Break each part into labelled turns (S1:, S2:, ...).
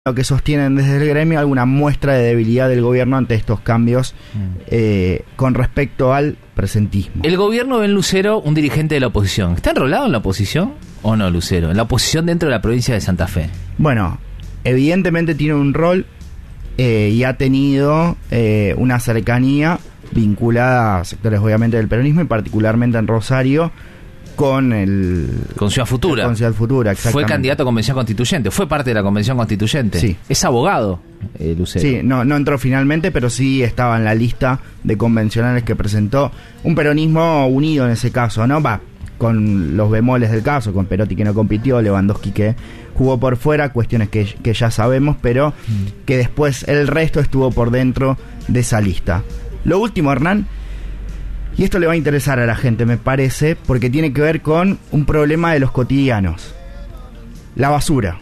S1: lo que sostienen desde el gremio alguna muestra de debilidad del gobierno ante estos cambios con respecto al presentismo.
S2: El gobierno ve en Lucero un dirigente de la oposición. ¿Está enrolado en la oposición o no, Lucero? En la oposición dentro de la provincia de Santa Fe.
S1: Bueno, evidentemente tiene un rol y ha tenido una cercanía vinculada a sectores obviamente del peronismo y particularmente en Rosario con
S2: Ciudad Futura.
S1: Con Ciudad Futura, exactamente.
S2: Fue candidato a Convención Constituyente, fue parte de la Convención Constituyente.
S1: Sí.
S2: Es abogado, Lucero.
S1: Sí, no entró finalmente, pero sí estaba en la lista de convencionales que presentó un peronismo unido en ese caso, ¿no? Con los bemoles del caso, con Perotti que no compitió, Lewandowski que jugó por fuera, cuestiones que ya sabemos, pero que después el resto estuvo por dentro de esa lista. Lo último, Hernán, y esto le va a interesar a la gente, me parece, porque tiene que ver con un problema de los cotidianos. La basura.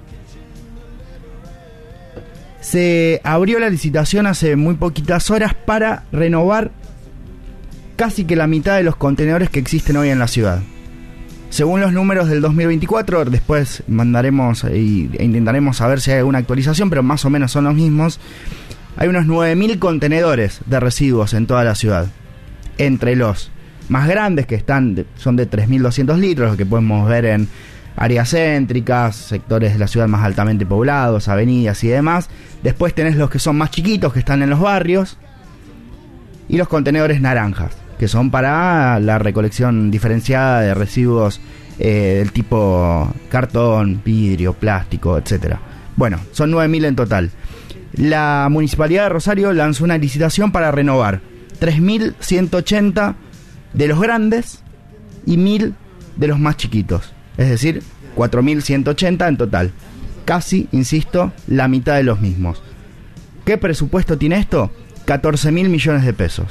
S1: Se abrió la licitación hace muy poquitas horas para renovar casi que la mitad de los contenedores que existen hoy en la ciudad. Según los números del 2024, después mandaremos e intentaremos saber si hay alguna actualización, pero más o menos son los mismos. Hay unos 9.000 contenedores de residuos en toda la ciudad. Entre los más grandes, que son de 3.200 litros, los que podemos ver en áreas céntricas, sectores de la ciudad más altamente poblados, avenidas y demás. Después tenés los que son más chiquitos, que están en los barrios, y los contenedores naranjas, que son para la recolección diferenciada de residuos del tipo cartón, vidrio, plástico, etcétera. Bueno, son 9.000 en total. La Municipalidad de Rosario lanzó una licitación para renovar 3.180 de los grandes y 1.000 de los más chiquitos. Es decir, 4.180 en total. Casi, insisto, la mitad de los mismos. ¿Qué presupuesto tiene esto? 14.000 millones de pesos.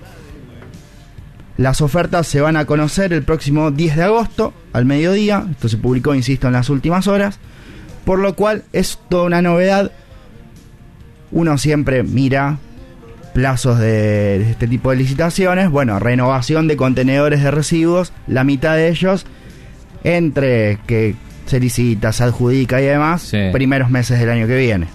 S1: Las ofertas se van a conocer el próximo 10 de agosto, al mediodía. Esto se publicó, insisto, en las últimas horas. Por lo cual es toda una novedad. Uno siempre mira plazos de este tipo de licitaciones. Bueno, renovación de contenedores de residuos, la mitad de ellos entre que se licita, se adjudica y demás, sí, primeros meses del año que viene.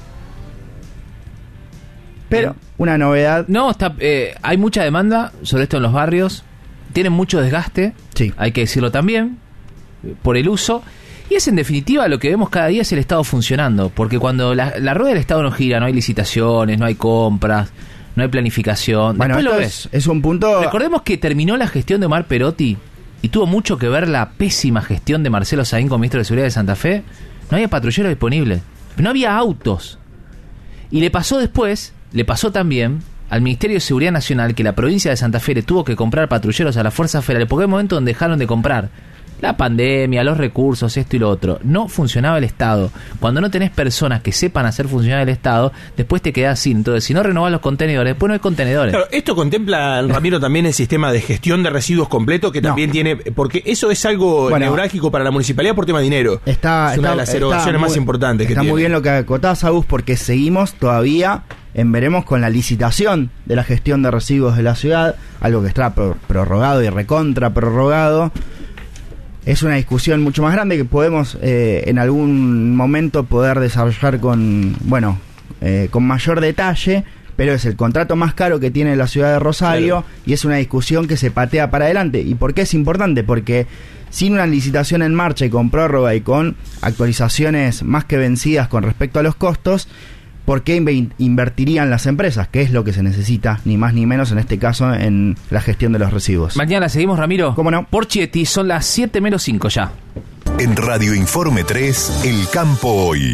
S1: Pero una novedad.
S2: No, hay mucha demanda sobre esto en los barrios. Tienen mucho desgaste, sí, hay que decirlo también, por el uso. Y es en definitiva lo que vemos cada día es el Estado funcionando. Porque cuando la rueda del Estado no gira, no hay licitaciones, no hay compras, no hay planificación.
S1: Bueno,
S2: después lo
S1: ves. Es un punto.
S2: Recordemos que terminó la gestión de Omar Perotti y tuvo mucho que ver la pésima gestión de Marcelo Saín como ministro de Seguridad de Santa Fe. No había patrulleros disponibles, no había autos. Y le pasó también al Ministerio de Seguridad Nacional que la provincia de Santa Fe le tuvo que comprar patrulleros a las fuerzas federales, porque hay un momento donde dejaron de comprar. La pandemia, los recursos, esto y lo otro. No funcionaba el Estado. Cuando no tenés personas que sepan hacer funcionar el Estado, después te quedás sin. Entonces, si no renovás los contenedores, después no hay contenedores.
S3: Claro, esto contempla, Ramiro, también el sistema de gestión de residuos completo, que también tiene... Porque eso es algo neurálgico para la municipalidad por tema de dinero. Es una de las erogaciones más importantes que tiene.
S1: Está muy bien lo que acotás, Agus, porque seguimos todavía... veremos con la licitación de la gestión de residuos de la ciudad, algo que está prorrogado y recontra prorrogado. Es una discusión mucho más grande que podemos en algún momento poder desarrollar con mayor detalle, pero es el contrato más caro que tiene la ciudad de Rosario, claro, y es una discusión que se patea para adelante. ¿Y por qué es importante? Porque sin una licitación en marcha y con prórroga y con actualizaciones más que vencidas con respecto a los costos, ¿por qué invertirían las empresas? ¿Qué es lo que se necesita, ni más ni menos en este caso, en la gestión de los residuos?
S2: Mañana seguimos, Ramiro.
S1: ¿Cómo no?
S2: Por Chieti, son las 7 menos 5 ya.
S4: En Radio Informe 3, El Campo Hoy.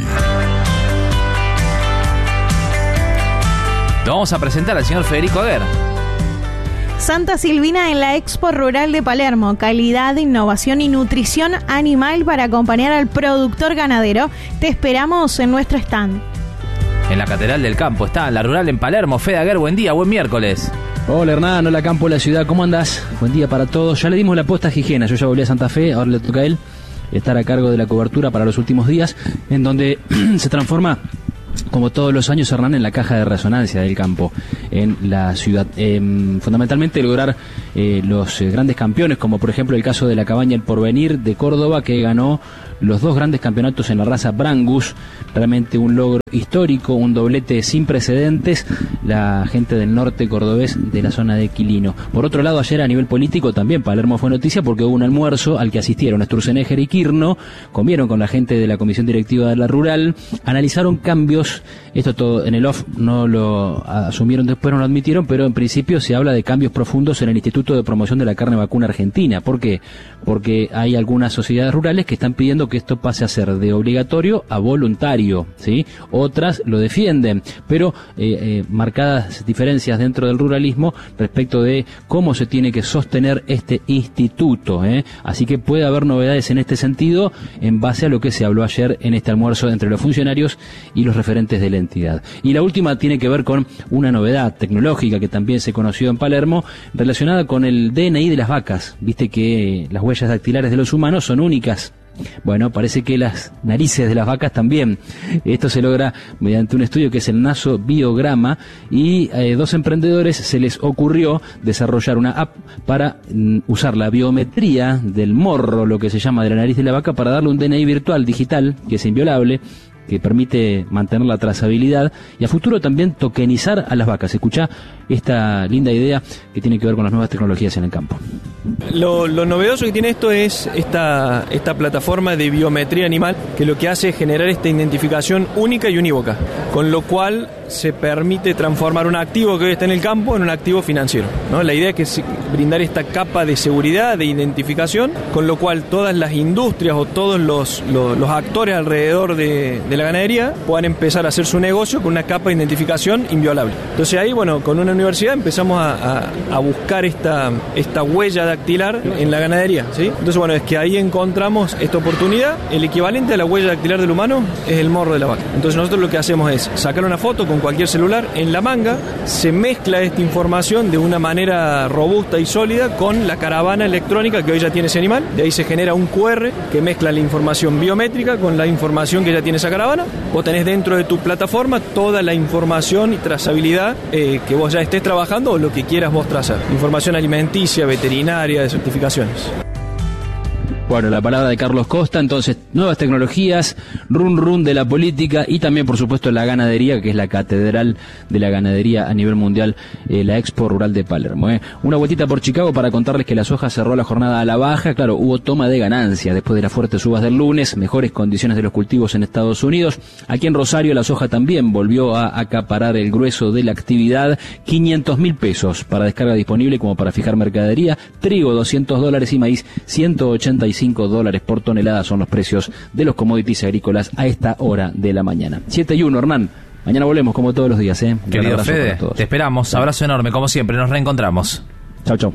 S2: Lo vamos a presentar al señor Federico Aguer.
S5: Santa Silvina en la Expo Rural de Palermo. Calidad, innovación y nutrición animal para acompañar al productor ganadero. Te esperamos en nuestro stand.
S2: En la Catedral del Campo está la Rural en Palermo. Fede Aguer, buen día, buen miércoles.
S6: Hola Hernán, hola Campo, la ciudad, ¿cómo andás? Buen día para todos. Ya le dimos la posta a Gijena, yo ya volví a Santa Fe, ahora le toca a él estar a cargo de la cobertura para los últimos días, en donde se transforma, como todos los años, Hernán, en la caja de resonancia del campo en la ciudad. Fundamentalmente lograr los grandes campeones, como por ejemplo el caso de la cabaña El Porvenir de Córdoba, que ganó los 2 grandes campeonatos en la raza Brangus, realmente un logro histórico, un doblete sin precedentes, la gente del norte cordobés de la zona de Quilino. Por otro lado, ayer a nivel político también Palermo fue noticia porque hubo un almuerzo al que asistieron Sturzenegger y Kirno, comieron con la gente de la comisión directiva de la rural, analizaron cambios, esto todo en el off no lo asumieron después, no lo admitieron, pero en principio se habla de cambios profundos en el Instituto de Promoción de la Carne Vacuna Argentina. ¿Por qué? Porque hay algunas sociedades rurales que están pidiendo que esto pase a ser de obligatorio a voluntario, ¿sí? Otras lo defienden, pero marcadas diferencias dentro del ruralismo respecto de cómo se tiene que sostener este instituto, Así que puede haber novedades en este sentido en base a lo que se habló ayer en este almuerzo entre los funcionarios y los referentes de la entidad. Y la última tiene que ver con una novedad tecnológica que también se conoció en Palermo, relacionada con el DNI de las vacas. Viste que las huellas dactilares de los humanos son únicas. Bueno, parece que las narices de las vacas también. Esto se logra mediante un estudio que es el Nasobiograma, y 2 emprendedores se les ocurrió desarrollar una app para usar la biometría del morro, lo que se llama de la nariz de la vaca, para darle un DNI virtual digital que es inviolable, que permite mantener la trazabilidad y a futuro también tokenizar a las vacas. Escuchá esta linda idea que tiene que ver con las nuevas tecnologías en el campo.
S7: Lo novedoso que tiene esto es esta plataforma de biometría animal, que lo que hace es generar esta identificación única y unívoca, con lo cual se permite transformar un activo que hoy está en el campo en un activo financiero, ¿no? La idea es que brindar esta capa de seguridad, de identificación, con lo cual todas las industrias o todos los actores alrededor de la ganadería puedan empezar a hacer su negocio con una capa de identificación inviolable. Entonces ahí, bueno, con una universidad empezamos a buscar esta huella dactilar en la ganadería, ¿sí? Entonces, bueno, es que ahí encontramos esta oportunidad. El equivalente a la huella dactilar del humano es el morro de la vaca. Entonces nosotros lo que hacemos es sacar una foto con cualquier celular, en la manga se mezcla esta información de una manera robusta y sólida con la caravana electrónica que hoy ya tiene ese animal. De ahí se genera un QR que mezcla la información biométrica con la información que ya tiene esa caravana. Vos tenés dentro de tu plataforma toda la información y trazabilidad que vos ya estés trabajando o lo que quieras vos trazar. Información alimenticia, veterinaria, de certificaciones.
S6: Bueno, la palabra de Carlos Costa, entonces, nuevas tecnologías, run de la política y también, por supuesto, la ganadería, que es la catedral de la ganadería a nivel mundial, la Expo Rural de Palermo. Una vueltita por Chicago para contarles que la soja cerró la jornada a la baja. Claro, hubo toma de ganancias después de las fuertes subas del lunes, mejores condiciones de los cultivos en Estados Unidos. Aquí en Rosario la soja también volvió a acaparar el grueso de la actividad, 500.000 pesos para descarga disponible como para fijar mercadería, trigo $200 y maíz $185 por tonelada son los precios de los commodities agrícolas a esta hora de la mañana. 7:01, Hernán. Mañana volvemos como todos los días.
S2: Querido Fede, te esperamos. Abrazo enorme, como siempre. Nos reencontramos.
S6: Chau.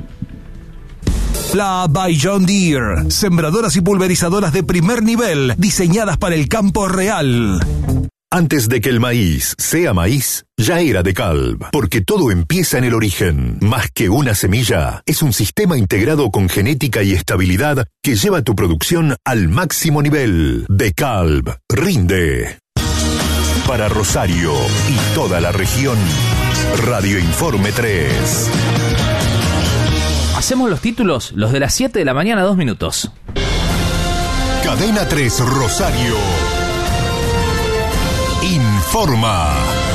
S4: Pla by John Deere. Sembradoras y pulverizadoras de primer nivel, diseñadas para el campo real. Antes de que el maíz sea maíz, ya era DeKalb, porque todo empieza en el origen. Más que una semilla, es un sistema integrado con genética y estabilidad que lleva tu producción al máximo nivel. DeKalb rinde. Para Rosario y toda la región, Radio Informe 3.
S2: Hacemos los títulos, los de las 7 de la mañana, 2 minutos.
S4: Cadena 3 Rosario informa.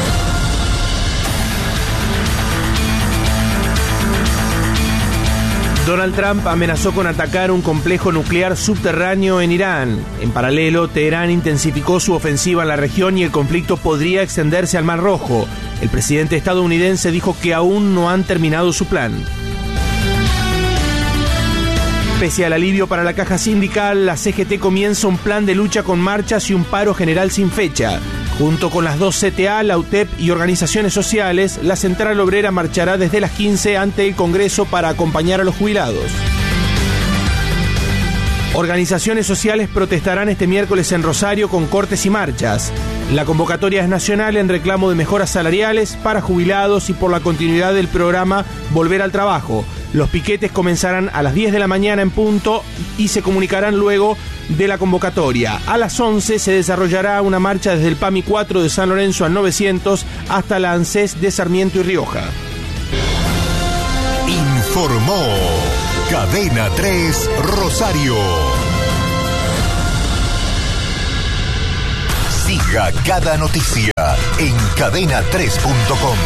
S3: Donald Trump amenazó con atacar un complejo nuclear subterráneo en Irán. En paralelo, Teherán intensificó su ofensiva en la región y el conflicto podría extenderse al Mar Rojo. El presidente estadounidense dijo que aún no han terminado su plan. Pese al alivio para la caja sindical, la CGT comienza un plan de lucha con marchas y un paro general sin fecha. Junto con las 2 CTA, la UTEP y organizaciones sociales, la Central Obrera marchará desde las 15 ante el Congreso para acompañar a los jubilados. Organizaciones sociales protestarán este miércoles en Rosario con cortes y marchas. La convocatoria es nacional en reclamo de mejoras salariales para jubilados y por la continuidad del programa Volver al Trabajo. Los piquetes comenzarán a las 10 de la mañana en punto y se comunicarán luego de la convocatoria. A las 11 se desarrollará una marcha desde el PAMI 4 de San Lorenzo al 900 hasta la ANSES de Sarmiento y Rioja.
S4: Informó Cadena 3 Rosario. Juzga cada noticia en cadena3.com.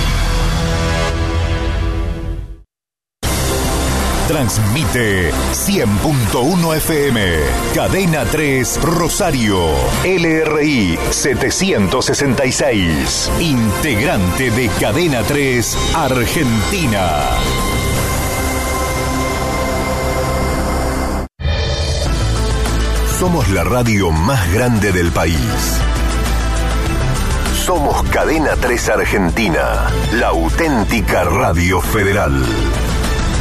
S4: Transmite 100.1 FM, Cadena 3 Rosario, LRI 766, integrante de Cadena 3 Argentina. Somos la radio más grande del país. Somos Cadena 3 Argentina, la auténtica radio federal.